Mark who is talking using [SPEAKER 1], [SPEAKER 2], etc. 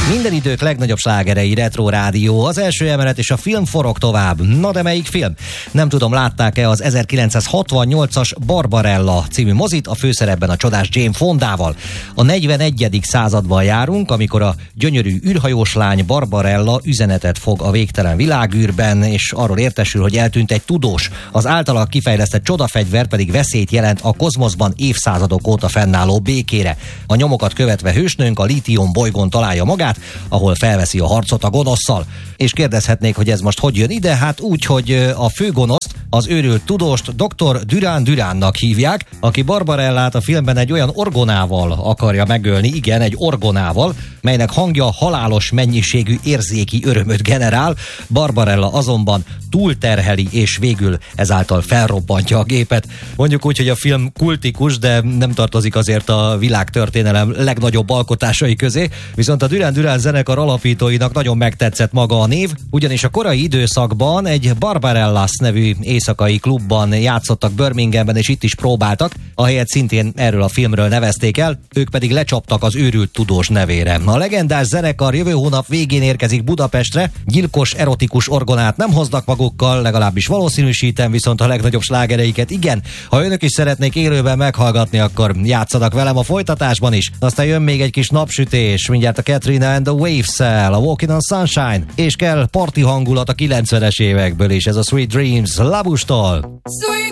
[SPEAKER 1] Minden idők legnagyobb slágerei, Retro Rádió, az első emelet és a film forog tovább. Na de melyik film? Nem tudom, látták-e az 1968-as Barbarella című mozit, a főszerepben a csodás Jane Fondával. A 41. században járunk, amikor a gyönyörű űrhajós lány Barbarella üzenetet fog a végtelen világűrben, és arról értesül, hogy eltűnt egy tudós. Az általa kifejlesztett csodafegyver pedig veszélyt jelent a kozmoszban évszázadok óta fennálló békére. A nyomokat követve hősnőnk a Lítium bolygón találja magát, ahol felveszi a harcot a gonoszszal. És kérdezhetnék, hogy ez most hogy jön ide? Hát úgy, hogy a főgonoszt, az őrült tudóst Dr. Durán Duránnak hívják, aki Barbarellát a filmben egy olyan orgonával akarja megölni, igen, egy orgonával, melynek hangja halálos mennyiségű érzéki örömöt generál. Barbarella azonban túlterheli, és végül ezáltal felrobbantja a gépet. Mondjuk úgy, hogy a film kultikus, de nem tartozik azért a világtörténelem legnagyobb alkotásai közé, viszont a Durán Durán zenekar alapítóinak nagyon megtetszett maga a név, ugyanis a korai időszakban egy Barbarellas nevű éjszakai klubban játszottak Birminghamben, és itt is próbáltak, ahelyett szintén erről a filmről nevezték el, ők pedig lecsaptak az őrült tudós nevére. A legendás zenekar jövő hónap végén érkezik Budapestre, gyilkos, erotikus orgonát nem hoznak magukkal, legalábbis valószínűsítem, viszont a legnagyobb slágereiket igen. Ha önök is szeretnék élőben meghallgatni, akkor játszanak velem a folytatásban is. Aztán jön még egy kis napsütés, mindjárt a Katrina and the Waves-szel, a Walking on Sunshine, és kell parti hangulat a 90-es évekből is, ez a Sweet Dreams Labustól.
[SPEAKER 2] Sweet